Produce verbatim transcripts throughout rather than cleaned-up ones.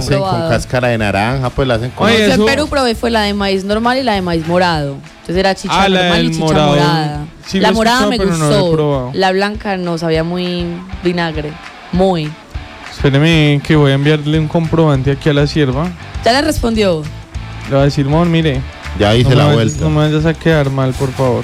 hacen con cáscara de naranja, pues la hacen con... Oye, yo en Perú probé fue la de maíz normal y la de maíz morado. Entonces era chicha ah, normal y chicha morado. morada. Sí, la morada me gustó. No la blanca no, sabía muy vinagre. Muy. Espéreme que voy a enviarle un comprobante aquí a la sierva. ¿Ya le respondió? Le va a decir, mon, mire. Ya hice no la vayas, vuelta. No me vayas a quedar mal, por favor.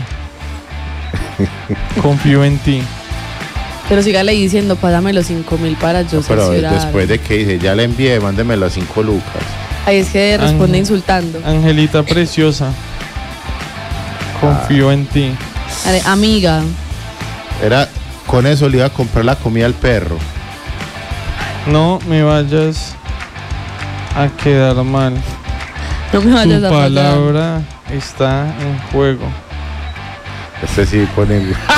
Confío en ti. Pero sígale diciendo, pásame los cinco mil para yo no, pero censurar. Después de que dice, ya le envié, mándeme las cinco lucas. Ahí es que responde Ángel, insultando. Angelita preciosa. Confío ah. en ti. Vale, amiga. Era, con eso le iba a comprar la comida al perro. No me vayas a quedar mal. No me vayas tu a palabra fallar. Está en juego. Este sí pone...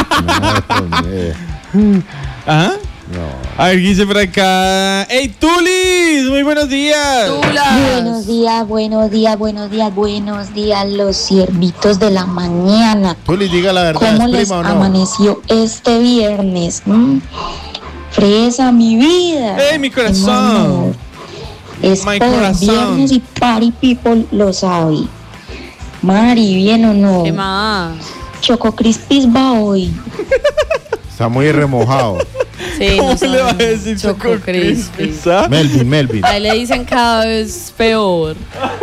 no, ¿Ah? No. A ver, dice por acá. ¡Hey, Tulis! Muy buenos días. Tulas. Buenos días, buenos días, buenos días, buenos días, los siervitos de la mañana. Tulis, diga la verdad. ¿Cómo les prima, o no? amaneció este viernes? ¿Mm? Fresa, mi vida. ¡Hey, mi corazón! Es My por corazón. viernes y party people lo sabe. Mari, ¿bien o no? ¿Qué más? Choco Crispis va hoy. Está muy remojado. Sí, ¿Cómo no se le va a decir Choco Crispis? Melvin, Melvin. Ahí le dicen cada vez peor.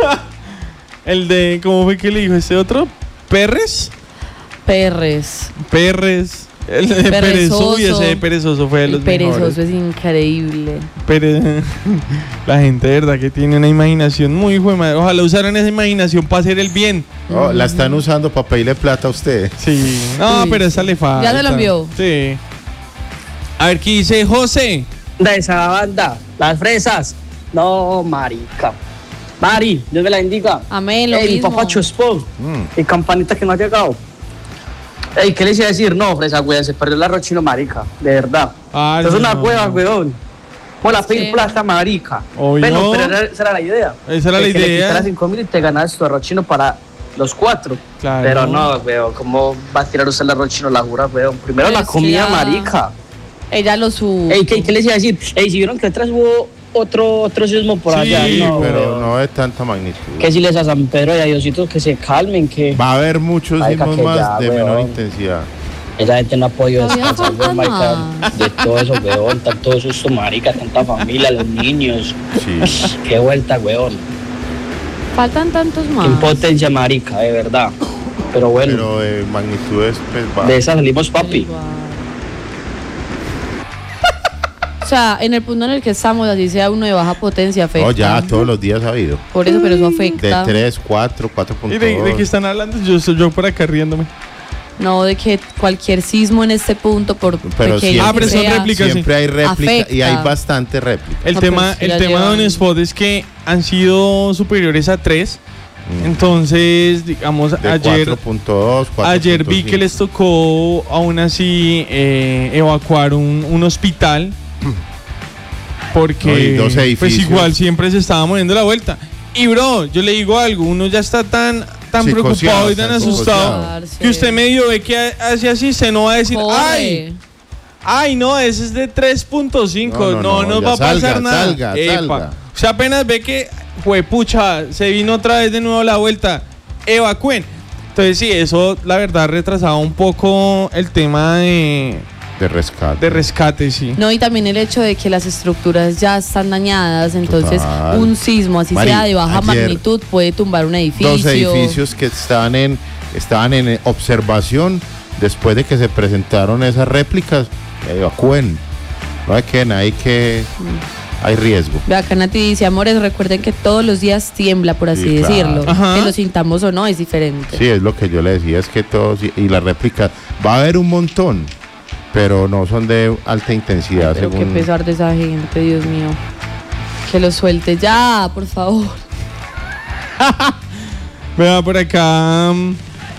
El de, ¿cómo fue que le dijo ese otro? ¿Perres? Perres. Perres. El de perezoso. Y ese de perezoso fue de los El perezoso mejores. es increíble. Pere... La gente de verdad que tiene una imaginación muy hijo de madre. Ojalá usaran esa imaginación para hacer el bien. Oh, la están usando para pedirle plata a usted. Sí. No, Uy, pero esa sí. le falta. ¿Ya se la envió? Sí. A ver, ¿qué dice José? De esa banda, las fresas. No, marica. Mari, Dios me la indica. Amén, lo Ey, mi mismo. papá Chuspón. Mm. Y campanita que no ha llegado. Ey, ¿qué les iba a decir? No, fresa, güey, se perdió el arroz chino, marica. De verdad. Ay, es una no. cueva, weón. ¿Cómo la pedir Sí. plata, marica? Obvio. Bueno, pero era- esa era la idea. Esa era De la que le idea. quitaras cinco mil y te ganas tu arroz chino para los cuatro. Claro. Pero no, weón, ¿cómo va a tirar usted el arroz chino, la jura, weón? Primero Pero la es que comida, ya- marica. Ella lo sube. Ey, ¿qué, ¿qué les iba a decir? Ey, si vieron que detrás hubo otro, otro sismo por Sí, allá. No, pero weón. no de tanta magnitud. Que si les a San Pedro y a Diosito que se calmen, que Va a haber muchos Marica, sismos que más ya, de weón. menor intensidad. esa gente no ha podido Todavía descansar, falta weón, marica, más. de todo eso, weón, tanto susto, marica, tanta familia, los niños. Sí. Qué vuelta, weón. Faltan tantos Qué más. impotencia, marica, de verdad. Pero bueno, Pero de magnitudes, pues va. de esa salimos, papi. Igual. O sea, en el punto en el que estamos, así sea uno de baja potencia, afecta. Oh, ya, todos los días ha habido. Por eso, pero eso De afecta. tres, cuatro, cuatro punto ¿Y de, de qué dos. están hablando? Yo soy yo por acá riéndome. No, de que cualquier sismo en este punto, por Pero pequeño siempre- Ah, pero que son sea, réplicas. Siempre hay réplica Afecta. y hay bastante réplica. El No, tema, pues, el ya tema de llevan- Don Spot es que han sido superiores a tres. Mm. Entonces, digamos, De ayer, cuatro punto dos, ayer vi que cuatro punto cinco. les tocó aún así eh, evacuar un, un hospital. Porque No, y dos pues edificios. igual siempre se estaba moviendo la vuelta. Y bro, yo le digo algo, uno ya está tan, tan Psicoseado, preocupado y tan tan asustado psicoseado. que usted medio ve que hace así, se no va a decir, Corre. ay, ay no, ese es de tres punto cinco, No, no, no, no, no, nos ya va a pasar salga, nada. salga, Epa. salga. O sea, apenas ve que, juepucha, se vino otra vez de nuevo la vuelta, evacúen. Entonces sí, eso la verdad retrasaba un poco el tema de, De rescate. de rescate, sí. No, y también el hecho de que las estructuras ya están dañadas, entonces Total. un sismo, así Mari, sea de baja ayer, magnitud, puede tumbar un edificio. Dos edificios que estaban en, estaban en observación después de que se presentaron esas réplicas. Evacúen. No hay que, hay que, hay riesgo. Ve acá Nati dice, amores, recuerden que todos los días tiembla, por así Sí, claro. decirlo. Ajá. Que lo sintamos o no, es diferente. Sí, es lo que yo le decía, es que todos, y, y las réplicas, va a haber un montón, pero no son de alta intensidad. Pero qué según... pesar de esa gente, Dios mío. Que lo suelte ya, por favor. Vea por acá. mm,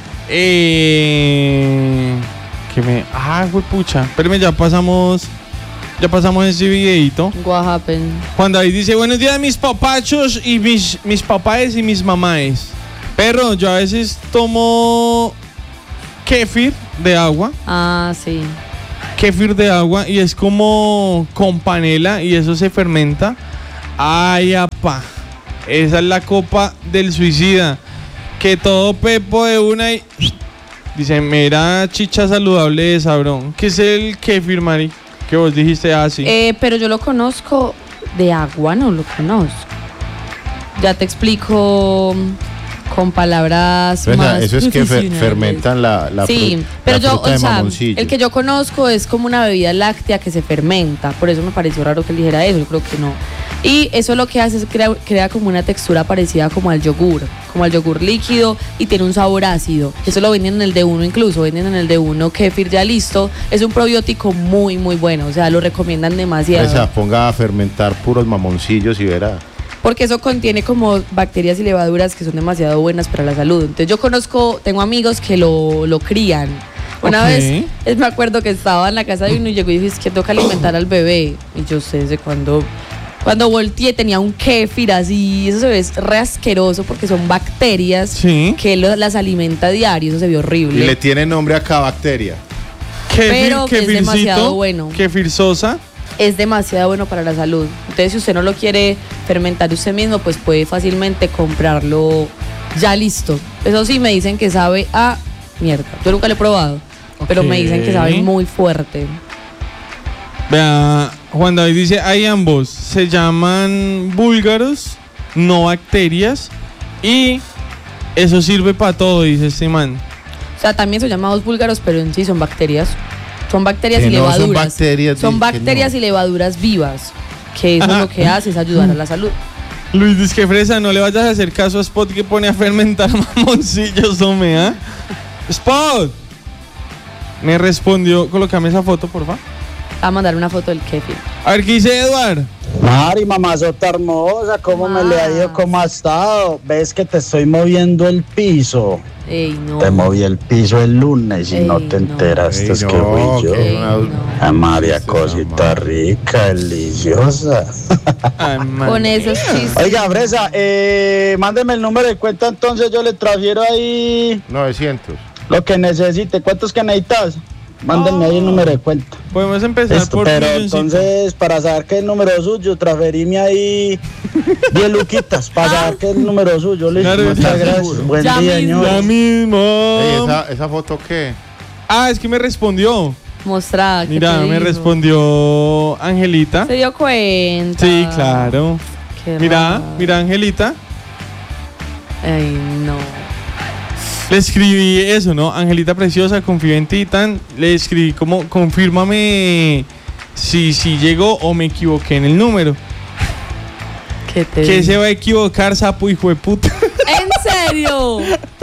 Eh, que me. Ah, pucha. Espérame, ya pasamos. Ya pasamos ese videito. What happened? Juan David dice: buenos días, mis papachos y mis, mis papáes y mis mamáes. Perro, yo a veces tomo kéfir de agua. Ah, sí. Kéfir de agua y es como con panela y eso se fermenta. Ay, apa. Esa es la copa del suicida. Que todo pepo de una y... Dice, mera chicha saludable de sabrón. ¿Qué es el kéfir, Mari? Que vos dijiste así. Eh, pero yo lo conozco de agua, no lo conozco. Ya te explico con palabras Pues, más eso es que fer- profesionales. fermentan la, la, Sí, fru- pero la yo, fruta o de sea, mamoncillo. el que yo conozco es como una bebida láctea que se fermenta. Por eso me pareció raro que él dijera eso, yo creo que no. Y eso lo que hace es crea, crea como una textura parecida como al yogur, como al yogur líquido y tiene un sabor ácido. Eso lo venden en el D uno incluso, venden en el D uno kéfir ya listo. Es un probiótico muy, muy bueno, o sea, lo recomiendan demasiado. O sea, ponga a fermentar puros mamoncillos y verá. Porque eso contiene como bacterias y levaduras que son demasiado buenas para la salud. Entonces yo conozco, tengo amigos que lo, lo crían. Una Ok. vez es- me acuerdo que estaba en la casa de uno y llegó y dijo, es que toca alimentar al bebé. Y yo sé desde cuando, cuando volteé tenía un kéfir así, eso se ve re asqueroso porque son bacterias Sí. que lo- las alimenta a diario, eso se ve horrible. Y le tiene nombre a cada bacteria. Kéfir, pero que es kéfircito, demasiado bueno. Kéfir sosa. Es demasiado bueno para la salud. Entonces, si usted no lo quiere fermentar usted mismo, pues puede fácilmente comprarlo ya listo. Eso sí, me dicen que sabe a mierda. Yo nunca lo he probado, pero me dicen que sabe Ok. muy fuerte. Vea, Juan David dice, hay ambos. Se llaman búlgaros, no bacterias. Y eso sirve para todo, dice este man. O sea, también son llamados búlgaros, pero en sí son bacterias. Son bacterias Que y no son levaduras. bacterias, Son que bacterias no. y levaduras vivas. Que eso lo que hace es ayudar a la salud. Luis dice que fresa, no le vayas a hacer caso a Spot que pone a fermentar mamoncillos, hombre, ¿ah? Spot. Me respondió, colócame esa foto, por favor. A mandar una foto del kéfir. A ver, ¿qué dice Eduard? Mari, mamazota hermosa, ¿cómo me le ha ido? Más. ¿Cómo ha estado? ¿Ves que te estoy moviendo el piso? Ey, no. Te moví el piso el lunes y Ey, no te no. enteraste, Ey, es que no, fui yo. que Ey, una- no. Ay, María, Esa cosita mamá. rica, deliciosa. Ay, man. Con esos chistes. Oiga, Fresa, eh, mándeme el número de cuenta, entonces yo le transfiero ahí novecientos. lo que necesite. ¿Cuántos que necesitas? Mándenme ahí el número de cuenta. Podemos empezar Listo, por pero milloncito. entonces, para saber qué es el número suyo, transferirme ahí diez luquitas para saber qué es el número suyo. Listo, Claro, muchas ya gracias. seguro. Buen Ya día, mismo. Ya señor. mismo. Ey, ¿esa, ¿Esa foto qué? Ah, es que me respondió. Mostrada. ¿qué Mira, te me dijo? respondió Angelita. Se dio cuenta. Sí, claro. Qué Mira, raro. mira, Angelita. Ay, no. Le escribí eso, ¿no? Angelita preciosa, confío en ti, tan. Le escribí como, confírmame si, si llegó o me equivoqué en el número. ¿Qué te Que dijo? se va a equivocar, sapo, hijo de puta. ¿En serio?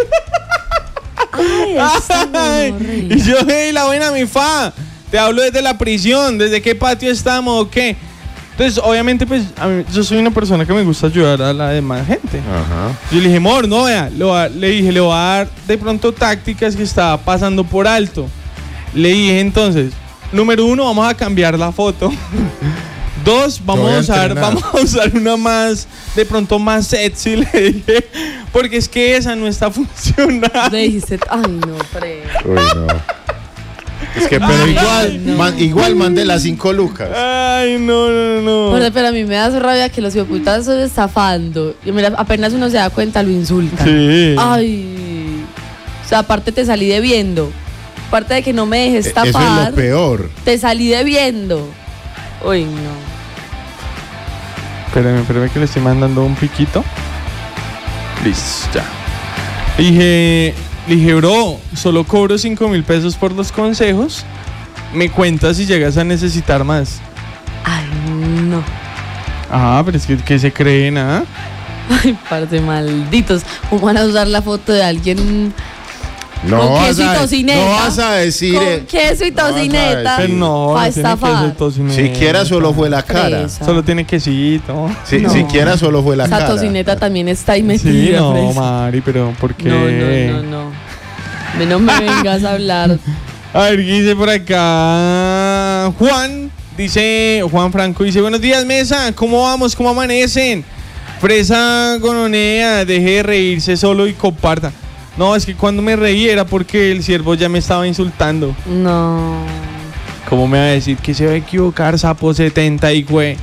Ay, está muy Ay, horrible. y yo, hey, la buena mi fa. Te hablo desde la prisión, desde qué patio estamos o qué. Entonces, obviamente, pues, a mí- yo soy una persona que me gusta ayudar a la demás gente. Ajá. Yo le dije, amor, no, vea, le, voy a- le dije, le voy a dar de pronto tácticas que estaba pasando por alto. Le dije, entonces, número uno, vamos a cambiar la foto. Dos, vamos voy a a usar, entrenar. vamos a usar una más, de pronto más sexy, le dije, porque es que esa no está funcionando. Le dijiste, ay, no, Fred. Uy, no. Es que, pero Ay, igual, no. man- igual mandé las cinco lucas. Ay, no, no, no. Pero, pero a mí me da su rabia que los hipoputas son estafando. Y mira, apenas uno se da cuenta, lo insultan. Sí. Ay. O sea, aparte te salí debiendo. Aparte de que no me dejes E- Eso es tapar, lo peor. te salí debiendo. Uy, no. Espérame, espérame que le estoy mandando un piquito. Listo, ya. Le dije, le dije, bro, solo cobro cinco mil pesos por los consejos. Me cuentas si llegas a necesitar más. Ay, no. Ah, pero es que, que se creen, ¿ah? Ay, parce malditos. ¿Cómo van a usar la foto de alguien No con vas, queso y a, tocineta? no vas a decir. con eh, queso y no vas a tocineta? decir. Pero no, Pa' no tiene estafar. queso, tocineta. Siquiera solo fue la cara. Fresa. Solo tiene quesito. Si, No. Siquiera solo fue la Esa cara. tocineta también está ahí Sí, metida. no, Fresa. Mari, pero ¿por qué? No, no, no, no. De no me vengas a hablar. A ver, ¿qué dice por acá? Juan, dice, Juan Franco, dice, buenos días, mesa, ¿cómo vamos? ¿Cómo amanecen? Fresa Gononea, deje de reírse solo y comparta. No, es que cuando me reí era porque el siervo ya me estaba insultando. No. ¿Cómo me va a decir que se va a equivocar, sapo setenta y güey?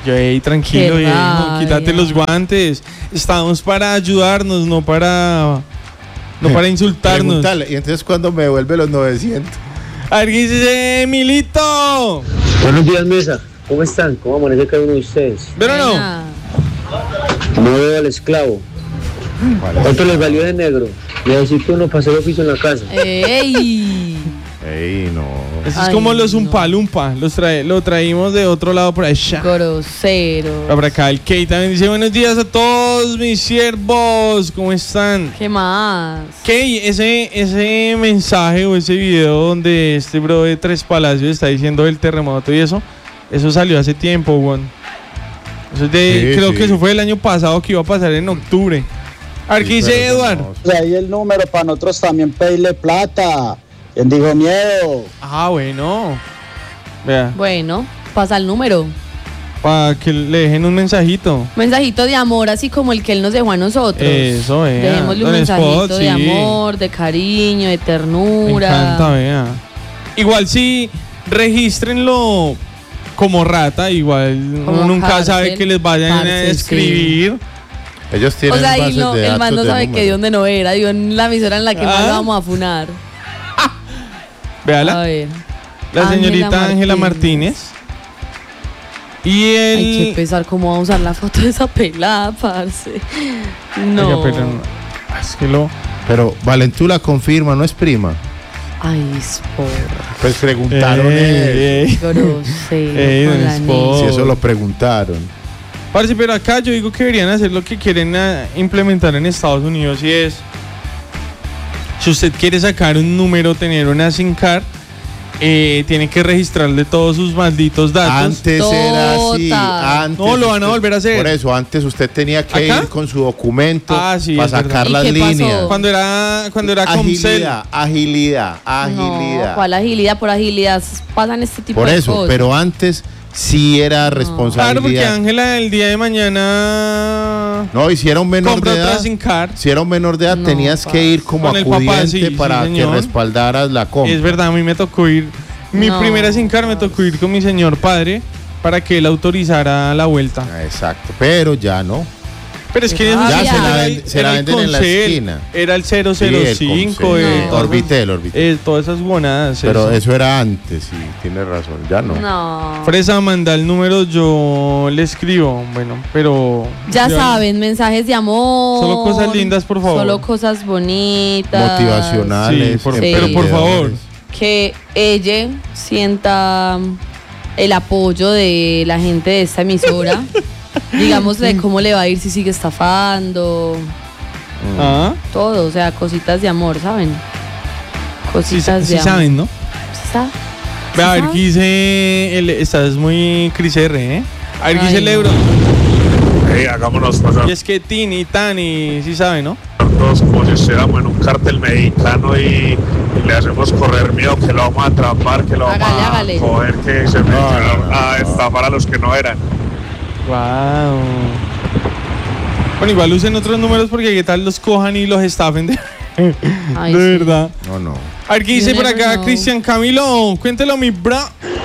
Yo, hey, tranquilo, Qué viejo, rabia. quítate los guantes. Estamos para ayudarnos, no para no para insultarnos. Pregúntale, y entonces cuando me devuelve los novecientos. A ver, ¿qué dice Milito? Buenos días, mesa. ¿Cómo están? ¿Cómo amanece cada uno de ustedes? ¿Pero no? Buena. ¿Cómo veo al esclavo? ¿Cuánto les valió de negro? Necesito uno para hacer oficio en la casa. ¡Ey! Ey, no. Eso es Ay, como los no. Umpalumpa. Los trae, lo traímos de otro lado por allá. Grosero. Por acá el Key también dice buenos días a todos mis siervos. ¿Cómo están? ¿Qué más? Key, ese, ese mensaje o ese video donde este bro de Tres Palacios está diciendo del terremoto y eso, eso salió hace tiempo, weón. Eso es de, Sí, creo sí. que eso fue el año pasado que iba a pasar en octubre. A ver, ¿qué Sí, dice pero Eduard? no. O sea, ahí el número para nosotros también pedirle plata. ¿Quién dijo miedo? Ah, bueno. Vea, Bueno, pasa el número. para que le dejen un mensajito. Mensajito de amor, así como el que él nos dejó a nosotros. Eso, vea. Dejémosle un Don mensajito Spot, de sí. amor, de cariño, de Me ternura. encanta, vea. Igual sí, regístrenlo como rata, igual Como uno nunca cárcel, sabe que les vayan a cárcel, sí. escribir. Ellos O tienen sea, y bases no, de el datos man no de sabe que números. de dónde no era, dio en la emisora en la que más Ah. lo vamos a funar. Véala. A ver. La señorita Ángela Ángela Martínez. Y el. Hay que pensar cómo vamos a usar la foto de esa pelada, parce. No. Oiga, pero no- es que lo. Pero Valentula confirma, no es prima. Ay, sport. Pues preguntaron Ey, eso. ey. Grosero Ey, con don la Sport. niña. Si eso lo preguntaron. Parce, pero acá yo digo que deberían hacer lo que quieren ah, implementar en Estados Unidos y es. Si usted quiere sacar un número, tener una SIM card, eh, tiene que registrarle todos sus malditos datos. Antes era así. Tota. Antes No, lo van a usted- volver a hacer. Por eso, antes usted tenía que ¿Acá? ir con su documento Ah, sí, para es verdad. sacar ¿Y las qué pasó? líneas. Cuando era, cuando era Comcel. Agilidad, agilidad, agilidad. No, ¿cuál agilidad? Por agilidad pasan este tipo Por de eso, cosas. pero antes sí era Claro, porque responsabilidad. Ángela el día de mañana No, y si era un menor compra de otra edad, SIM card. si era un menor de edad, No, tenías pa. que ir como Con el papá, acudiente sí, sí, para señor. que respaldaras la compra. Es verdad, a mí me tocó ir. Mi No. primera SIM card me tocó ir con mi señor padre para que él autorizara la vuelta. Ah, exacto, pero ya no. Pero es que Ya eso se sí la era ven- el- se era la el venden en la Concel, esquina. Era el cero Sí, cero el cinco, Concel, eh, No. todas- Orbitel, Orbitel. eh, todas esas gonadas. Pero eso. eso era antes, sí, tienes razón, ya no. No. Fresa, manda el número, yo le escribo. Bueno, pero. Ya saben, mensajes de amor. Solo cosas lindas, por favor. Solo cosas bonitas. Motivacionales, Sí, por- Sí. pero por favor. Que ella sienta el apoyo de la gente de esta emisora. Digámosle cómo le va a ir si sigue estafando. Ah, Todo, o sea, cositas de amor, ¿saben? sí, Cositas sí de amor. saben, ¿no? ¿Sí sabe? Ve, a ver, saben? ¿qué dice? El, estás muy Cris R, ¿eh? A ver, ¿qué dice Ay, el no. euro? Hey, hagámonos pasar Y es que Tini, Tani, sí sabe, ¿no? todos como si estuviéramos en un cártel mexicano y, y le hacemos correr miedo que lo vamos a atrapar, que lo vamos Hágale, a hágale. coger, que se No, metieron no, no, a no. estafar a los que no eran. Wow. Bueno, igual usen otros números porque qué tal los cojan y los estafen de, Ay, de sí. verdad. No, no. A ver, ¿qué dice You por never acá know. Cristian Camilo? Cuéntelo, mi bro.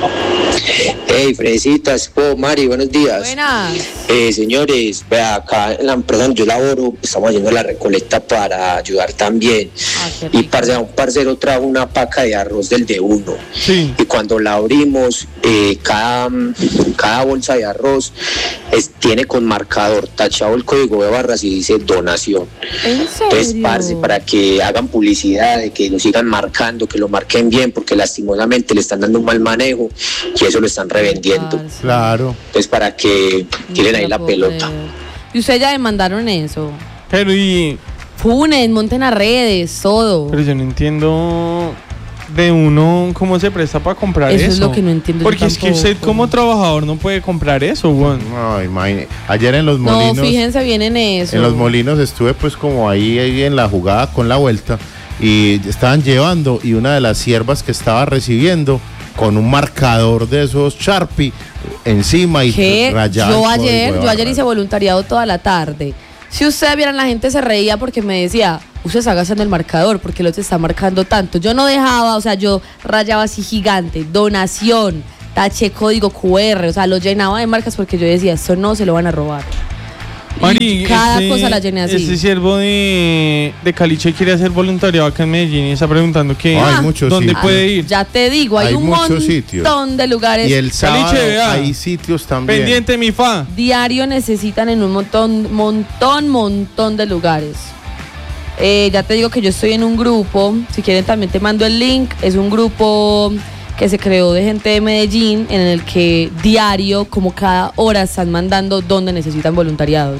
Hey, Fresitas, po, Mari, buenos días. Buenas. Eh, señores, vea, acá en la empresa donde yo laboro, estamos haciendo la recolecta para ayudar también. Ah, qué Y rico. parce, un parcero trajo una paca de arroz del de uno. Sí. Y cuando la abrimos, eh, cada, cada bolsa de arroz es- tiene con marcador tachado el código de barras y dice donación. ¿En Entonces, serio? parce, para que hagan publicidad, de que lo sigan marcando, que lo marquen bien, porque lastimosamente le están dando un mal manejo y eso lo están revendiendo. Parce. Claro. Entonces, para que tiren ahí la puedo pelota. creer. Y ustedes ya demandaron eso. Pero y. Funen, monten a redes, todo. Pero yo no entiendo de uno cómo se presta para comprar eso. Eso es lo que no entiendo yo Porque es que usted tampoco. como trabajador no puede comprar eso, weón. No, imagine. Ayer en los No, molinos. fíjense bien en eso. En los molinos estuve pues como ahí, ahí en la jugada con la vuelta y estaban llevando y una de las siervas que estaba recibiendo con un marcador de esos Sharpie encima y Que rayado yo el código ayer, de yo ayer barras. hice voluntariado toda la tarde. Si ustedes vieran, la gente se reía porque me decía, usted está gastando el marcador porque el otro está marcando tanto. Yo no dejaba, o sea, yo rayaba así gigante, donación, taché código cu erre, o sea, lo llenaba de marcas porque yo decía, esto no se lo van a robar. Mari, Y cada este- cosa la llené así. Este siervo de, de Caliche quiere hacer voluntariado acá en Medellín y está preguntando que Hay muchos dónde sitios. puede ir. Ya te digo, hay, Hay un muchos montón sitios. de lugares. Y el sábado Caliche, vea. hay sitios también. Pendiente mi fa. Diario necesitan en un montón, montón, montón de lugares. Eh, ya te digo que yo estoy en un grupo, si quieren también te mando el link, es un grupo que se creó de gente de Medellín en el que diario, como cada hora, están mandando dónde necesitan voluntariados.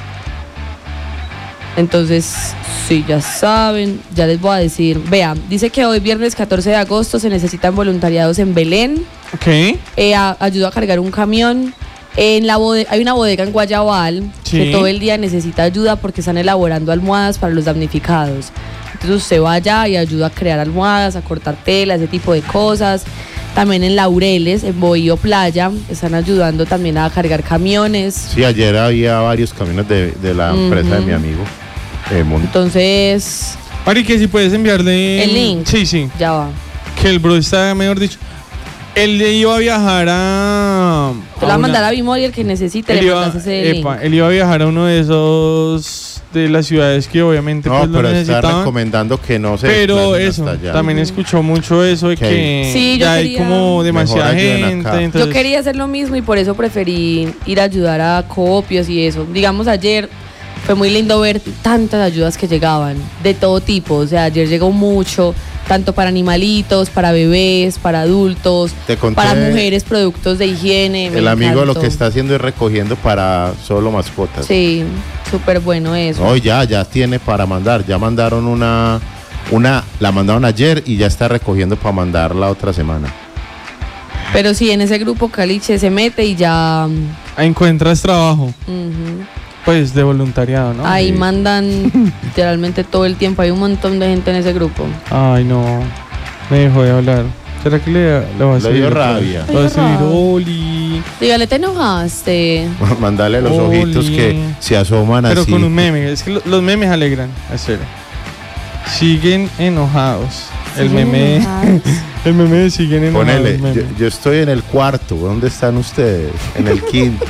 Entonces, sí, ya saben, ya les voy a decir. Vean, dice que hoy viernes catorce de agosto se necesitan voluntariados en Belén. Ok. Eh, a- ayuda a cargar un camión. En la bode- hay una bodega en Guayabal Sí. que todo el día necesita ayuda porque están elaborando almohadas para los damnificados. Entonces usted va allá y ayuda a crear almohadas, a cortar tela, ese tipo de cosas. También en Laureles, en Bohío Playa, están ayudando también a cargar camiones. Sí, ayer había varios camiones de, de la empresa de mi amigo. Eh, Mon- Entonces, Mari, que si puedes enviarle el link. Sí, sí. Ya va. Que el bro está, mejor dicho. Él iba a viajar a. Te lo va a mandar a Bimori el que necesite, él le iba, mandas ese epa, link. él iba a viajar a uno de esos de las ciudades que obviamente No, pues, lo pero está necesitaban. recomendando que no se Pero desplacen eso, hasta allá. también escuchó mucho eso de Que- que Sí, yo ya hay quería- como demasiada Mejor ayuden gente. acá. Entonces, Yo quería hacer lo mismo y por eso preferí ir a ayudar a copios y eso. Digamos, ayer fue muy lindo ver tantas ayudas que llegaban, de todo tipo. O sea, ayer llegó mucho, tanto para animalitos, para bebés, para adultos, Te conté, para mujeres, productos de higiene. me el amigo lo encantó. que está haciendo es recogiendo para solo mascotas. Sí, súper bueno eso. Hoy ya, ya tiene para mandar. Ya mandaron una, una, la mandaron ayer y ya está recogiendo para mandar la otra semana. Pero sí, en ese grupo Caliche se mete y ya... encuentras trabajo, ujú. pues de voluntariado, ¿no? Ahí Sí. mandan literalmente todo el tiempo. Hay un montón de gente en ese grupo. Ay, no. Me dejó de hablar. ¿Será que le, le va a Le escribir dio otra rabia. vez? Le va a Le dio escribir, rabia. Oli. Dígale, ¿te enojaste? Mandarle los Oli. ojitos que se asoman Pero así. con un meme. Es que lo- los memes alegran. Es serio. Siguen enojados. El Siguen meme. enojados. El meme de siguen enojados. Ponele, meme. yo, yo estoy en el cuarto. ¿Dónde están ustedes? En el quinto.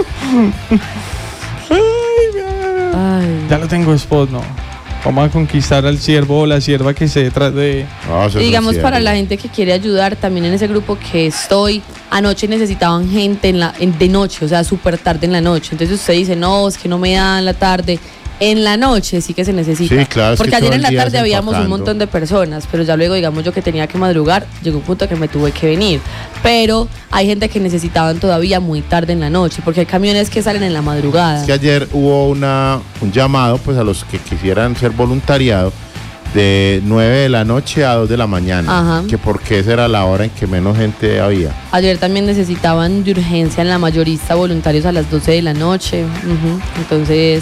Ay. Ya lo tengo spot, no. Vamos a conquistar al siervo o la sierva que esté detrás de. No, eso es Y digamos, un para cierre. la gente que quiere ayudar, también en ese grupo que estoy, anoche necesitaban gente en la, en- de noche, o sea, súper tarde en la noche. Entonces usted dice, no, es que no me dan la tarde. En la noche sí que se necesita. Sí, claro, es Porque que ayer todo en el la día tarde habíamos un desempacando. montón de personas, pero ya luego, digamos, yo que tenía que madrugar, llegó un punto que me tuve que venir. Pero hay gente que necesitaban todavía muy tarde en la noche, porque hay camiones que salen en la madrugada. Es que ayer hubo una, un llamado pues a los que quisieran ser voluntariado de nueve de la noche a dos de la mañana. Ajá. Que porque esa era la hora en que menos gente había. Ayer también necesitaban de urgencia en la mayorista voluntarios a las doce de la noche. Ujú. Entonces,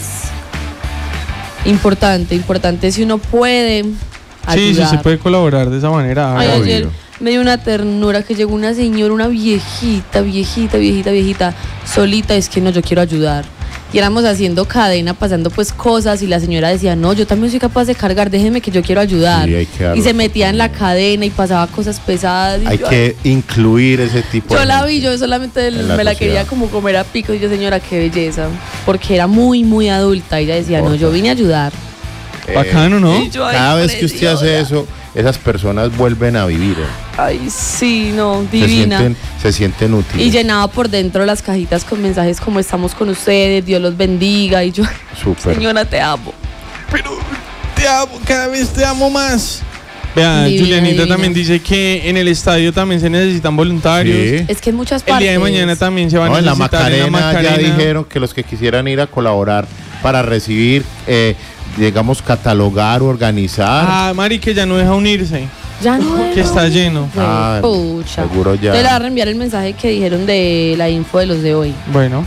importante, importante si uno puede ayudar. Sí, sí, se puede colaborar de esa manera. Ay, hágalo. Obvio. ayer me dio una ternura que llegó una señora, una viejita, viejita, viejita, viejita, solita, es que no, yo quiero ayudar. Y éramos haciendo cadena, pasando pues cosas y la señora decía, no, yo también soy capaz de cargar, déjenme que yo quiero ayudar. Sí, hay que darlo y se metía en la cadena y pasaba cosas pesadas. y Hay yo, que incluir ese tipo yo de la gente. vi, yo solamente en la me la sociedad. quería como comer a pico y yo, señora, qué belleza. Porque era muy, muy adulta y ella decía, no, yo vine a ayudar. Eh, Bacano, ¿no? Y yo, ay, Cada vez que usted hace preciosa. eso, esas personas vuelven a vivir. eh. Ay, sí, no, Se divina. sienten, se sienten útiles. Y llenaba por dentro las cajitas con mensajes como estamos con ustedes, Dios los bendiga. Y yo, Súper. señora, te amo. Pero te amo, cada vez te amo más. Vea, Divina, Julianita divina. también dice que en el estadio también se necesitan voluntarios. Sí. Es que en muchas El partes. día de mañana también se van No, a en la necesitar Macarena, en la Macarena. ya dijeron que los que quisieran ir a colaborar para recibir, eh, digamos, catalogar o organizar. Ah, Mari, que ya no deja unirse. Ya no. Que está lleno. Fue Ah, pucha. seguro ya. Te la voy a reenviar el mensaje que dijeron de la info de los de hoy. Bueno,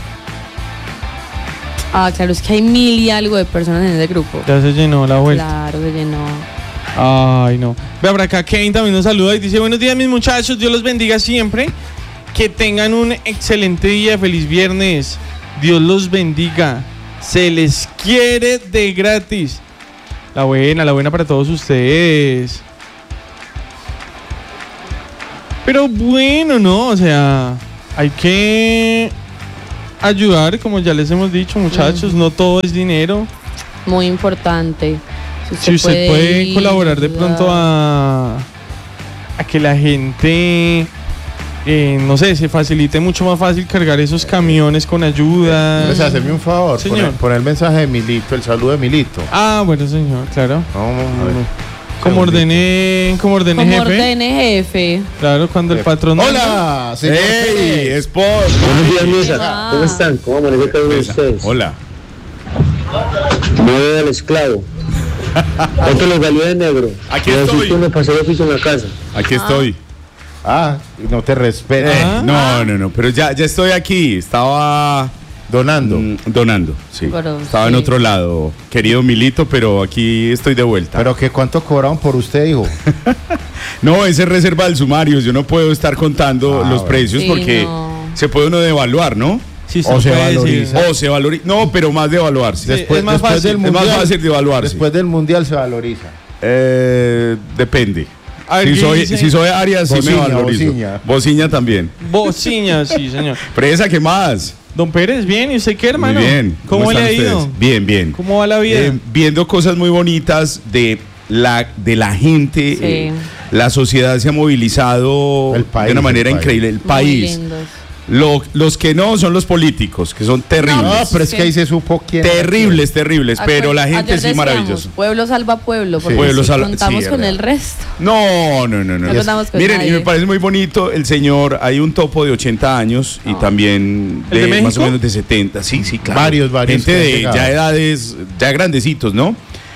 Ah, claro, es que hay mil y algo de personas en ese grupo. ya se llenó la vuelta. Claro, se llenó. Ay, no. Vea, por acá Kane también nos saluda y dice, buenos días mis muchachos, Dios los bendiga siempre. Que tengan un excelente día, feliz viernes. Dios los bendiga. Se les quiere de gratis. La buena, la buena para todos ustedes. Pero bueno, no, o sea, hay que ayudar, como ya les hemos dicho, muchachos, no todo es dinero. Muy importante. Si usted, Si usted puede, puede ir, colaborar de ayudar. pronto a, a que la gente, eh, no sé, se facilite mucho más fácil cargar esos camiones con ayuda. Pues hazme un favor, Señor. poner, poner el mensaje de Milito, el saludo de Milito. Ah, bueno, señor, claro. No, no, no. Como ordené, como ordené Como jefe. ordene jefe. Claro, cuando el patrón. Hola, señor. ¡Ey, Pérez. Sport! Buenos días, Mesa. Ah. ¿Cómo están? ¿Cómo amanece cada uno de ustedes? Hola. Nueve del esclavo. Otro los valió de negro. Aquí No estoy. existe uno para hacer oficio en la casa. Aquí estoy. Ah, no te respeta. Eh, Ah. no, no, no, pero ya, ya estoy aquí. Estaba Donando. mm, donando, sí. Pero Estaba en sí. otro lado, querido Milito, pero aquí estoy de vuelta. Pero que cuánto cobraron por usted, hijo. No, ese es reserva del sumario. Yo no puedo estar contando Ah, los bueno. precios Sí, porque no. se puede uno devaluar, ¿no? Sí, O se puede decir. valoriza. O se valoriza. No, pero más devaluarse. Sí, es más fácil, es más fácil devaluarse. Después del mundial se valoriza. Eh, depende. A ver, Si ¿qué soy, dice? si soy Arias, sí me Bociña, valorizo. bociña. Bociña también. Bociña, sí, señor. Presa, ¿qué más? Don Pérez, bien, ¿y usted qué, hermano? Muy bien. ¿Cómo, le están ha ido? ustedes? Bien, bien. ¿Cómo va la vida? Eh, viendo cosas muy bonitas de la, de la gente. Sí. eh, la sociedad se ha movilizado El país, de una manera el país. increíble. El Muy país. lindos. Lo- los que no son los políticos, que son terribles. No, pero es Sí. que ahí se supo quién. era terribles, terribles. Pero Acuer- la gente ayer sí decíamos, maravilloso. Pueblo salva pueblo, porque Pueblo si salva- contamos sí, con verdad. el resto. No, no, no, no. No contamos con Miren, y nadie. me parece muy bonito el señor. Hay un topo de ochenta años y también ¿El de, de más o México? menos de setenta. Sí, sí, claro. Varios, varios Gente que han de llegado. ya edades, ya grandecitos, ¿no?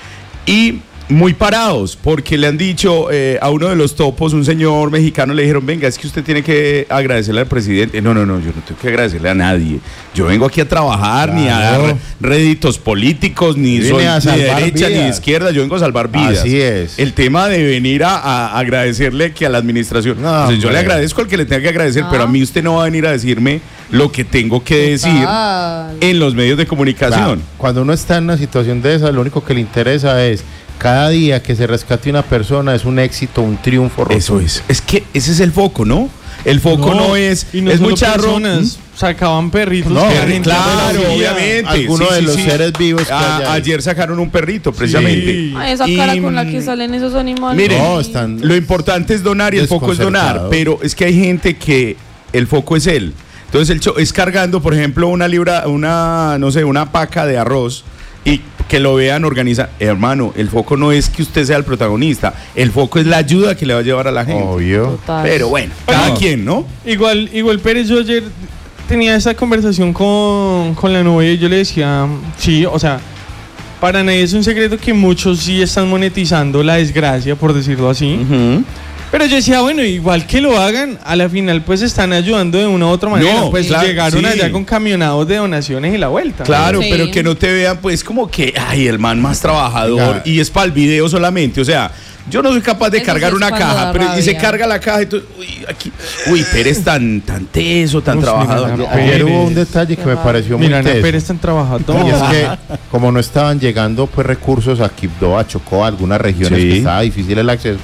Y muy parados, porque le han dicho eh, a uno de los topos, un señor mexicano, le dijeron, venga, es que usted tiene que agradecerle al presidente. No, no, no, yo no tengo que agradecerle a nadie. Yo vengo aquí a trabajar, ni a Claro. dar réditos políticos, ni Viene soy a ni de salvar derecha ni de vidas. izquierda, yo vengo a salvar vidas. Así es. El tema de venir a, a agradecerle que a la administración. No, O sea, yo hombre. le agradezco al que le tenga que agradecer, Ah. pero a mí usted no va a venir a decirme lo que tengo que decir Total. en los medios de comunicación. Claro, cuando uno está en una situación de esa, lo único que le interesa es cada día que se rescate una persona es un éxito, un triunfo. Eso es. Es que ese es el foco, ¿no? El foco no, es. y no es solo muy charro. personas, sacaban perritos. No, que la perri- gente Claro, conocía. obviamente. Alguno Sí, de sí, los sí. seres vivos que A- haya ahí. ayer sacaron un perrito, precisamente. Sí. Ay, esa Y, cara con la que mm, salen esos animales. Miren, No, están lo importante es donar y el foco es donar, desconcertados. pero es que hay gente que el foco es él. Entonces el cho- es cargando, por ejemplo, una libra, una, no sé, una paca de arroz y que lo vean organizar. Hermano, el foco no es que usted sea el protagonista, el foco es la ayuda que le va a llevar a la gente. Obvio. Total. Pero bueno, cada No. quien, ¿no? Igual, igual Pérez, yo ayer tenía esa conversación con, con la novia y yo le decía, sí, o sea, para nadie es un secreto que muchos sí están monetizando la desgracia, por decirlo así. Pero yo decía, bueno, igual que lo hagan, a la final pues están ayudando de una u otra manera. No, pues claro, llegaron sí. allá con camionados de donaciones y la vuelta. Claro, Sí. pero que no te vean pues como que, ay, el man más trabajador Oiga. y es para el video solamente, o sea, yo no soy capaz de Eso cargar sí es una cuando caja, da pero y se rabia. carga la caja y tú, uy, aquí, uy, Pérez tan, tan teso, tan Uy, trabajador. mira, Ayer Pérez. hubo un detalle que me pareció muy Mira, Ana teso. Pérez están trabajando. Y es que como no estaban llegando pues recursos a Quibdó, a Chocó, a algunas regiones Sí. que estaba difícil el acceso,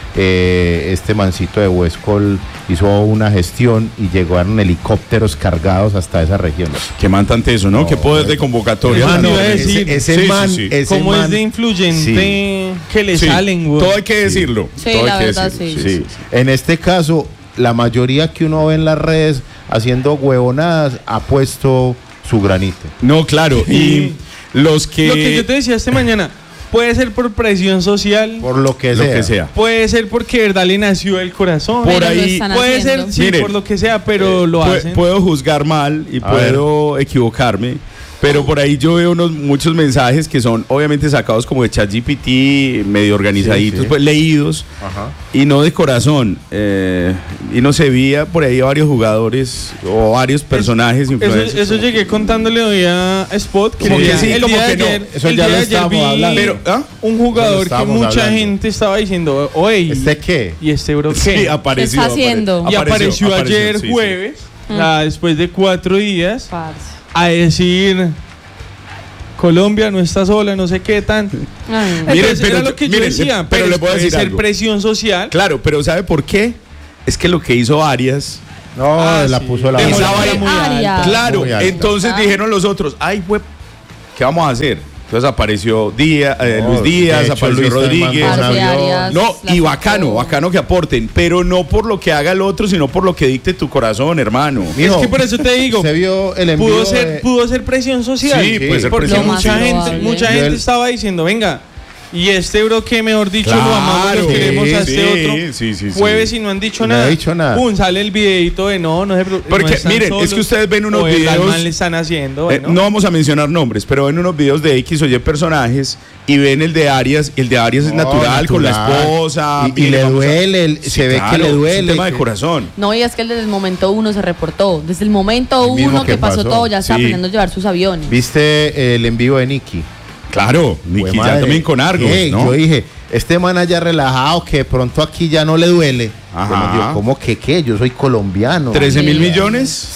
eh, este mancito de Huescol hizo una gestión y llegaron helicópteros cargados hasta esas regiones. Que man tan teso, ¿no? No, Qué poder de eso- convocatoria. Eso tan te iba a enorme. decir. Ese, ese Sí, man, sí, sí. ese Como es man- de influyente que le Sí, salen, güey. todo hay que decirlo. Sí, todo hay la que verdad, decirlo. sí. Sí. En este caso, la mayoría que uno ve en las redes haciendo huevonadas ha puesto su granito. No, claro. Y los que. Lo que yo te decía esta mañana, puede ser por presión social, Por lo que lo sea. que sea. puede ser porque de verdad le nació el corazón. Por Pero lo ahí están Puede haciendo. ser, sí, Mire, por lo que sea, pero lo Pu- hacen. Puedo juzgar mal y A puedo equivocarme, pero por ahí yo veo unos muchos mensajes que son obviamente sacados como de ChatGPT, medio organizaditos, Sí, sí. pues leídos Ajá. y no de corazón. eh, y no se veía por ahí a varios jugadores o varios personajes Eso, influencers. eso llegué contándole hoy a Spot. Que Como el que día- sí, el como día que de no. ayer- Eso el ya día lo de ayer estábamos vi hablando. Pero, ¿ah? un Eso jugador lo que estábamos mucha hablando. gente estaba diciendo, oye, ¿Este qué? ¿y este bro qué? Sí, apareció. está haciendo? Y apareció, ayer sí, sí. jueves, o sea, después de cuatro días, Parce. a decir Colombia no está sola, no sé qué tan. Ay, Miren, Entonces, pero era yo- lo que yo miren, decía, pero pero le puedo puede decir ser algo. presión social. Claro, pero ¿sabe por qué? es que lo que hizo Arias... No, Ah, la sí. puso la Dejó esa la vara vara muy Arias. alta. Claro, Muy alta. entonces Ah. dijeron los otros, ay, web, ¿qué vamos a hacer? Entonces apareció Díaz, eh, No, Luis Díaz, de hecho, apareció Luis también Rodríguez. mandó un Parce, avión. Arias No, la y sacó. bacano, bacano que aporten, pero no por lo que haga el otro, sino por lo que dicte tu corazón, hermano. Es que por eso te digo, Se vio el envío pudo ser, de- pudo ser presión social. Sí, puede ser porque presión mucha social. gente, Probable. mucha Yo gente el- estaba diciendo, venga, y este bro que mejor dicho Claro, lo amamos, lo queremos a este sí, otro. sí, sí, sí. Jueves y no han dicho No nada. ha dicho nada. Pum, sale el videito de no, no se preocupen. Porque, no están miren, solos, es que ustedes ven unos o el videos- Alman le están haciendo. Eh, bueno. no vamos a mencionar nombres, pero ven unos videos de X o Y personajes y ven el de Arias, y el de Arias es No, natural, con la natural. esposa. Y- y mire, le vamos a- duele, el- Sí, se ve que claro, le duele, Es un tema de que- corazón. No, y es que desde el momento uno se reportó. Desde el momento El mismo uno que, que pasó, pasó. todo, ya estaba Sí. planeando llevar sus aviones. ¿Viste el envío de Nicky? Claro, Nicky Jue ya madre. también con Argos, Ey, ¿no? Yo dije, este man allá relajado, que de pronto aquí ya no le duele. Ajá. Bueno, digo, ¿cómo que qué? Yo soy colombiano. trece mil También. millones.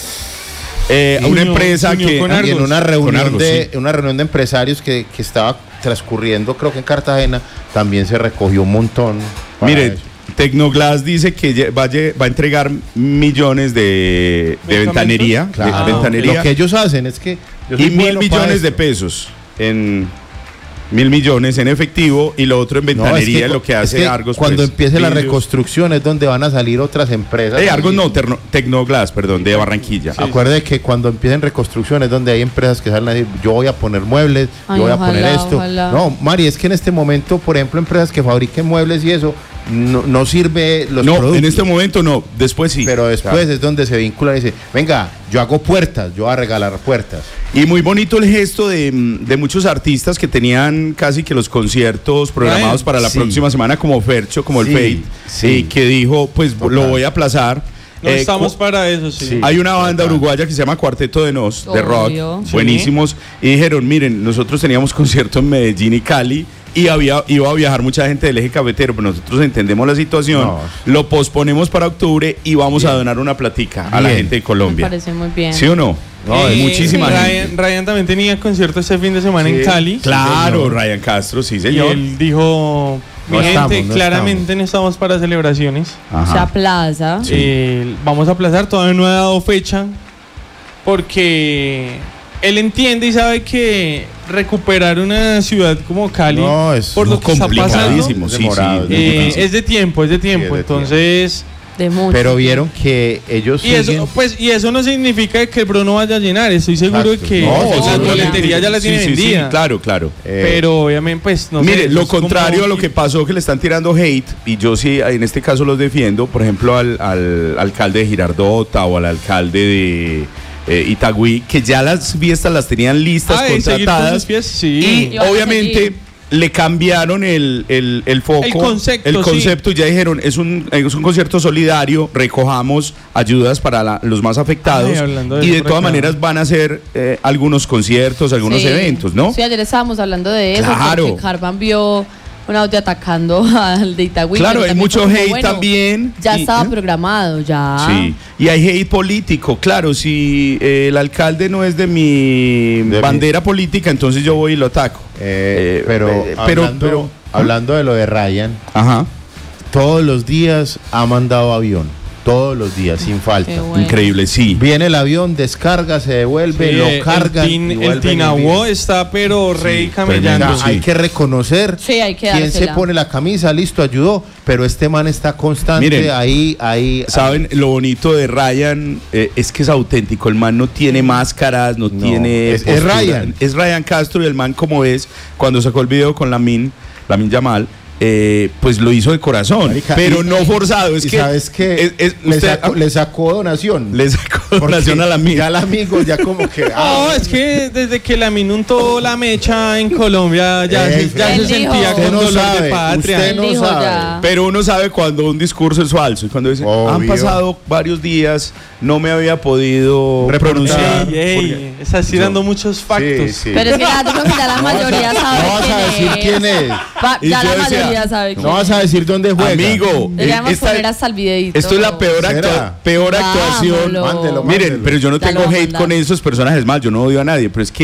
Eh, Se una unió- empresa se unió que... con Y en Argos. una reunión, Argos, de, sí. una reunión de empresarios que, que estaba transcurriendo, creo que en Cartagena, también se recogió un montón. para Mire, eso. Tecnoglass dice que lle- va a, lle- va a entregar millones de, de ¿Medicamentos? ventanería, de Claro, ventanería lo que ellos hacen es que yo soy y mil bueno para millones de esto. pesos en mil millones en efectivo y lo otro en No, es ventanería, que lo que es hace que Argos. cuando pues, empiece la vidrios. reconstrucción es donde van a salir otras empresas. Eh, Argos no, Terno- Tecnoglass, perdón, de Barranquilla. Acuerde que cuando empiecen reconstrucción es donde hay empresas que salen a decir, yo voy a poner muebles, Ay, yo voy a ojalá, poner esto. ojalá. No, Mari, es que en este momento, por ejemplo, empresas que fabriquen muebles y eso, no, no sirve los no, productos. en este momento no, después sí. Pero después Claro. es donde se vincula y dice, venga, yo hago puertas, yo voy a regalar puertas. Y muy bonito el gesto de, de muchos artistas que tenían casi que los conciertos programados Ryan, para la sí. próxima semana, como Fercho, como Sí, el Fate, sí. y que dijo, pues Total. lo voy a aplazar. No Eh, estamos cu- para eso, sí. Sí. Hay una banda Total. uruguaya que se llama Cuarteto de Nos, de rock, Obvio. Sí. buenísimos, y dijeron, miren, nosotros teníamos concierto en Medellín y Cali, y había, iba a viajar mucha gente del eje cafetero, pero nosotros entendemos la situación, No. lo posponemos para octubre y vamos a donar una platica a la Bien. gente de Me Colombia. parece muy bien. ¿Sí o no? No, Eh, es muchísima Ryan, gente. Ryan también tenía concierto este fin de semana en Cali. Claro, señor. Ryan Castro, sí, Y señor. él dijo, mi No gente, estamos, no claramente no estamos para celebraciones. Ajá. Se aplaza. Sí. Eh, vamos a aplazar, todavía no ha dado fecha. Porque él entiende y sabe que recuperar una ciudad como Cali, No, es por lo que está pasando, complicadísimo, sí, sí. demorado, muy eh, difícil. es de tiempo, es de tiempo. es de Entonces, De mucho. Pero vieron que ellos y siguen... eso, pues, y eso no significa que el Bro no vaya a llenar. Estoy seguro de Exacto. que No, la seguro. boletería ya la Sí, tiene sí, sí, vendida. claro, claro. eh, Pero obviamente, pues, no Mire, sé, lo es como- contrario a lo que pasó, que le están tirando hate, y yo sí, en este caso los defiendo, por ejemplo, al, al alcalde de Girardota o al alcalde de eh, Itagüí, que ya las fiestas las tenían listas, Ah, de seguir con contratadas, sus fiestas, sí. y Y van a obviamente seguir. le cambiaron el, el, el foco, El concepto, el sí. concepto y ya dijeron, es un, es un concierto solidario, recojamos ayudas para la- los más afectados, Ay, hablando de y eso de por todas acá. maneras van a hacer eh, algunos conciertos, algunos Sí. eventos, ¿no? Sí, ayer estábamos hablando de eso. Claro. Porque Carvan vio un audio atacando al de Itagüí. Claro, pero hay también mucho fue como, hate bueno, también. Ya y- estaba ¿eh? programado, ya. Sí, y hay hate político, claro, si eh, el alcalde no es de mi De bandera política, entonces yo voy y lo ataco. eh, Eh, pero, eh, pero- hablando, pero- hablando de lo de Ryan, Ajá, todos los días ha mandado avión. Todos los días, sin falta. Qué bueno. increíble, sí. Viene el avión, descarga, se devuelve, Sí, lo el cargan. tin- y el vuelven y Tinabó envían. está pero rey O camellando. sea, sí. hay que reconocer Sí, hay que quién se dársela. pone la camisa, listo, ayudó, pero este man está constante Miren, ahí, ahí. Saben, lo bonito de Ryan eh, es que es auténtico, el man no tiene máscaras, no, No, tiene... es- es postura. Ryan. Es Ryan Castro y el man, como ves, cuando sacó el video con Lamin, Lamin Yamal, eh, pues lo hizo de corazón, Marica, pero y- no forzado. Es y que sabes que es- es- le, usted- sacó, le sacó donación. le sacó Porque donación a Lamin. Ya el amigo ya como que... ah, No, es que desde que la minuntó la mecha en Colombia ya, Ey, se, ya Él se dijo. sentía Usted con no dolor sabe, de patria. usted Él no dijo sabe. ya. Pero uno sabe cuando un discurso es falso. Y cuando dice, Obvio. han pasado varios días, no me había podido Reportar. pronunciar. Ey, ey, porque- estás tirando muchos factos. Sí, sí. Pero es que ya, yo creo que ya la No vas a- mayoría sabe no vas quién a decir es. quién es. Va- Y ya yo la decía, mayoría sabe quién No vas a decir dónde juega. Amigo, Deberíamos eh, esta- poner hasta el videito. esto es la peor, actua- ¿Será? peor actuación. Vámonos. Mándelo, Miren, mándelo. pero yo no Ya tengo lo voy a hate mandar. con esos personajes, más yo no odio a nadie, pero es que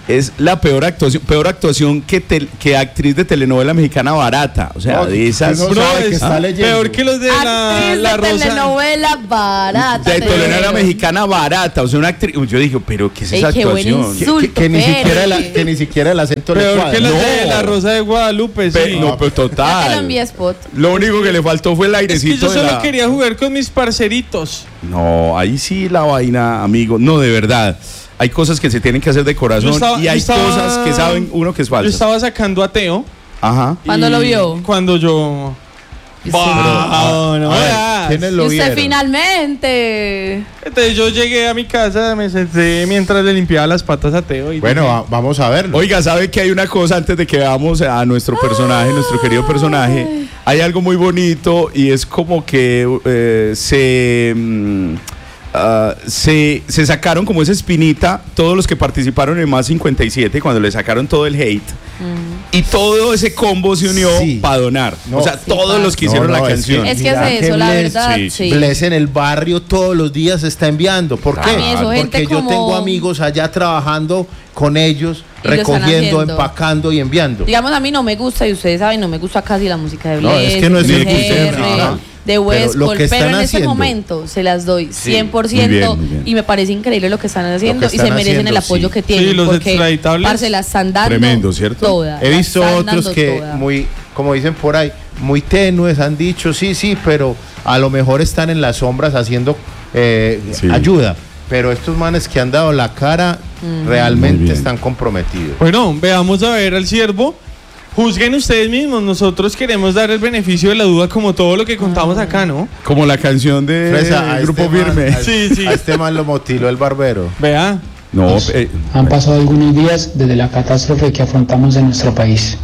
es la peor actuación, peor actuación que, te, que actriz de telenovela mexicana barata. O sea, No, de esas. no Bro, sabe que es está leyendo. peor que los de la, Actriz la de Rosa. telenovela barata. De te telenovela digo. mexicana barata. O sea, una actriz. Yo dije, pero ¿qué es Ey, esa qué buen actuación? insulto. que, que ni Pérez. siquiera la- que ni siquiera el acento le Peor cuadra. que los de No. la Rosa de Guadalupe, sí. Pe- no, pero Ya te lo total. envié spot. Lo único que le faltó fue el Es que airecito yo de solo la- quería jugar con mis parceritos. No, ahí sí la vaina, amigo. No, de verdad. Hay cosas que se tienen que hacer de corazón Yo estaba- y hay yo estaba- cosas que saben uno que es Yo falso. estaba sacando a Teo. Ajá. ¿Cuándo y lo vio? Cuando yo. Sí. Bah, no A ver, veas. ¿quiénes Y lo usted vieron? finalmente. Entonces yo llegué a mi casa, me senté mientras le limpiaba las patas a Teo. Y Bueno, dije, va- vamos a verlo. Oiga, ¿sabe que hay una cosa antes de que veamos a nuestro personaje, nuestro querido personaje? Hay algo muy bonito y es como que eh, se, mm, ah, se, se sacaron como esa espinita todos los que participaron en Más cincuenta y siete cuando le sacaron todo el hate. Y todo ese combo se unió Sí. para donar. No. o sea, Sí, todos pa. los que hicieron No, no, la es canción. que- Es que Mira hace que eso, la Bless- verdad. sí, Sí. Bless en el barrio todos los días se está enviando. ¿Por qué? A mí eso, gente Porque yo como- tengo amigos allá trabajando con ellos, Y lo están recogiendo, haciendo. empacando y enviando. Digamos, a mí no me gusta, y ustedes saben, no me gusta casi la música de No, Bless, es que no es de el gusto, R, ajá. de West lo Coast, que pero están en este haciendo. momento se las doy cien por muy ciento bien, muy bien. y me parece increíble lo que están haciendo que y se están merecen el haciendo, apoyo sí. que tienen. Sí, los porque, extraditables. parce, las están dando Tremendo, ¿cierto? todas, He las visto están otros dando que todas. muy, como dicen por ahí, muy tenues han dicho, sí, sí, pero a lo mejor están en las sombras haciendo eh, Sí. ayuda. Pero estos manes que han dado la cara Muy realmente bien. están comprometidos. Bueno, veamos a ver al siervo. Juzguen ustedes mismos. Nosotros queremos dar el beneficio de la duda como todo lo que contamos acá, ¿no? Como la canción de Fresa, a Grupo este man- Firme. a- Sí, sí. A este man lo motiló el barbero. Vea. No, eh, Han pasado algunos días desde la catástrofe que afrontamos en nuestro país.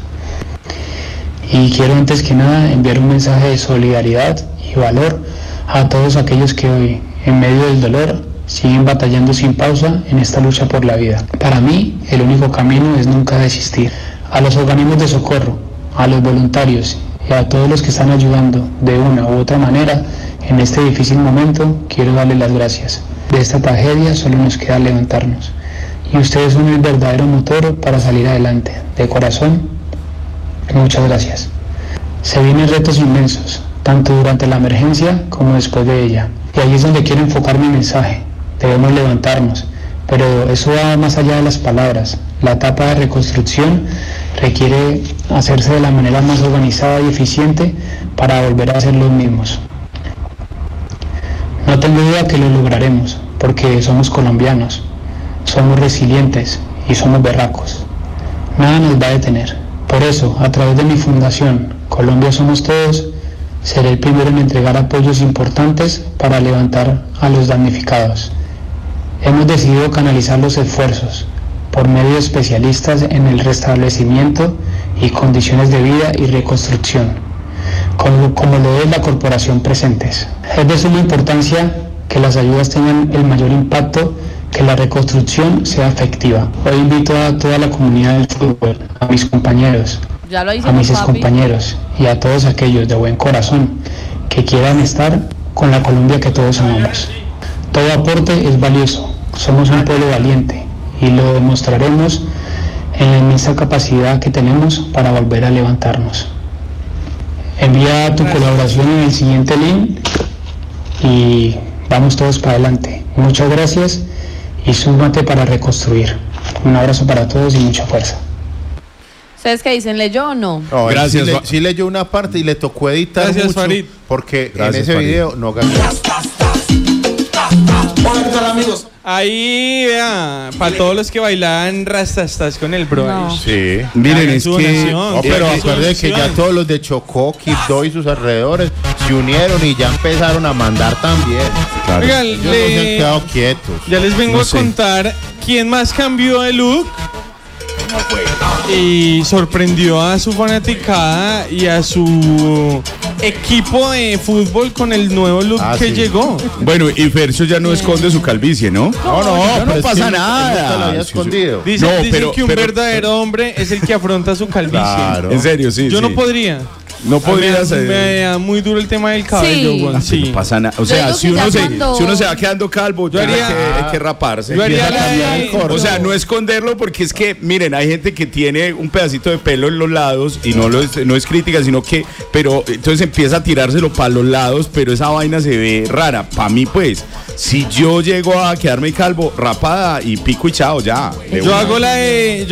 Y quiero antes que nada enviar un mensaje de solidaridad y valor a todos aquellos que hoy, en medio del dolor, siguen batallando sin pausa en esta lucha por la vida. Para mí, el único camino es nunca desistir. A los organismos de socorro, a los voluntarios y a todos los que están ayudando de una u otra manera en este difícil momento, quiero darles las gracias. De esta tragedia solo nos queda levantarnos. Y ustedes son el verdadero motor para salir adelante. De corazón, muchas gracias. Se vienen retos inmensos, tanto durante la emergencia como después de ella. Y ahí es donde quiero enfocar mi mensaje. Debemos levantarnos, pero eso va más allá de las palabras. La etapa de reconstrucción requiere hacerse de la manera más organizada y eficiente para volver a ser los mismos. No tengo duda que lo lograremos, porque somos colombianos, somos resilientes y somos berracos. Nada nos va a detener. Por eso, a través de mi fundación, Colombia Somos Todos, seré el primero en entregar apoyos importantes para levantar a los damnificados. Hemos decidido canalizar los esfuerzos por medio de especialistas en el restablecimiento y condiciones de vida y reconstrucción, como, como lo es la Corporación Presentes. Es de suma importancia que las ayudas tengan el mayor impacto, que la reconstrucción sea efectiva. Hoy invito a toda la comunidad del fútbol, a mis compañeros, Ya lo a hicimos, mis papi. compañeros y a todos aquellos de buen corazón que quieran estar con la Colombia que todos amamos. Todo aporte es valioso, somos un pueblo valiente y lo demostraremos en la inmensa capacidad que tenemos para volver a levantarnos. Envía tu colaboración en el siguiente link y vamos todos para adelante. Muchas gracias y súmate para reconstruir. Un abrazo para todos y mucha fuerza. ¿Ustedes qué dicen? ¿Leyó o no? No, él Gracias, Sí, le- Fa- sí leyó una parte y le tocó editar Gracias, mucho Farid. porque Gracias, en ese Farid. video no ganó. Hola, ¿qué tal, amigos? Ahí, vea, para todos los que bailan rastastas con el bro. No. Sí. miren, Hagan es su que donación. No, pero Hagan su acuérdense que ya donación. todos los de Chocó, Quibdó y sus alrededores se unieron y ya empezaron a mandar también. Claro. Oigan, Ellos no le- se han quedado quietos. ya les vengo No a sé. contar quién más cambió de look y sorprendió a su fanaticada y a su equipo de fútbol con el nuevo look Ah, que sí. llegó. Bueno, y Fercio ya no esconde su calvicie, ¿no? No, no, ya no pero es pasa que él- él nada. nunca lo había Sí, sí. escondido. Dicen, No, dicen pero- que un pero- verdadero hombre es el que afronta su calvicie. Claro. En serio, sí. Yo sí. no podría. No podría me, ser. Me da muy duro el tema del cabello, Sí. weón, sí. No pasa nada. O Yo sea, digo si que uno, ya se, cuando- si uno se va quedando calvo, Yo tiene haría- que, hay que raparse. Yo haría Empieza a la cambiar de- el corte. O sea, no esconderlo porque es que, miren, hay gente que tiene un pedacito de pelo en los lados y no, lo es, no es crítica, sino que, pero entonces empieza a tirárselo para los lados, pero esa vaina se ve rara. Para mí, pues, si yo llego a quedarme calvo, rapada y pico y chao, ya. de Yo una. hago la de...